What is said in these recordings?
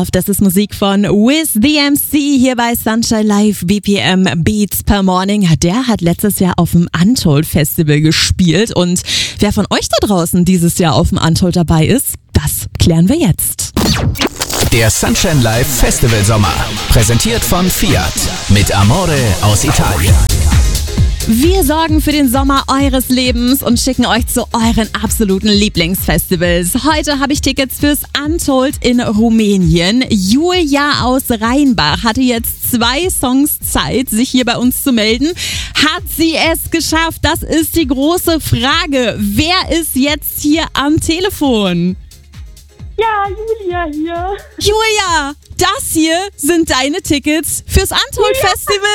Love, das ist Musik von With the MC hier bei Sunshine Live, BPM Beats per Morning. Der hat letztes Jahr auf dem Untold Festival gespielt und wer von euch da draußen dieses Jahr auf dem Untold dabei ist, das klären wir jetzt. Der Sunshine Live Festival Sommer, präsentiert von Fiat mit Amore aus Italien. Wir sorgen für den Sommer eures Lebens und schicken euch zu euren absoluten Lieblingsfestivals. Heute habe ich Tickets fürs Untold in Rumänien. Julia aus Rheinbach hatte jetzt 2 Songs Zeit, sich hier bei uns zu melden. Hat sie es geschafft? Das ist die große Frage. Wer ist jetzt hier am Telefon? Ja, Julia hier. Julia, das hier sind deine Tickets fürs Untold Festival.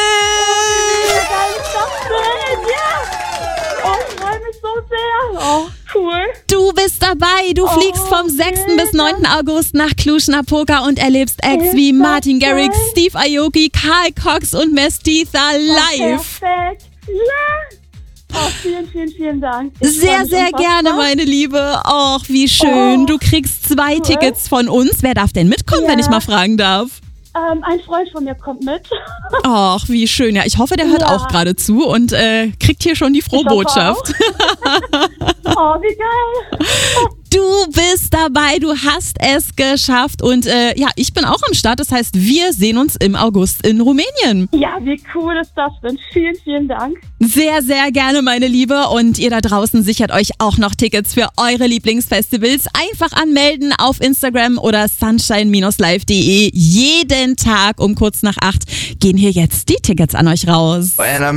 Ja. Oh, ich freue mich so sehr. Oh, cool. Du bist dabei. Du fliegst vom 6. bis 9. August nach Cluj-Napoca und erlebst Acts wie Martin Garrix, Steve Aoki, Carl Cox und Mestiza live. Perfekt. Ja. Oh, vielen Dank. Sehr, sehr gerne, meine Liebe. Och, wie schön. Du kriegst 2 Tickets von uns. Wer darf denn mitkommen, wenn ich mal fragen darf? Ein Freund von mir kommt mit. Och, wie schön. Ja, ich hoffe, der hört auch gerade zu und kriegt hier schon die frohe Botschaft. Oh, wie geil. Du bist dabei, du hast es geschafft und ich bin auch am Start. Das heißt, wir sehen uns im August in Rumänien. Ja, wie cool ist das denn? Vielen Dank. Sehr, sehr gerne, meine Liebe. Und ihr da draußen sichert euch auch noch Tickets für eure Lieblingsfestivals. Einfach anmelden auf Instagram oder sunshine-live.de. Jeden Tag um kurz nach 8 gehen hier jetzt die Tickets an euch raus.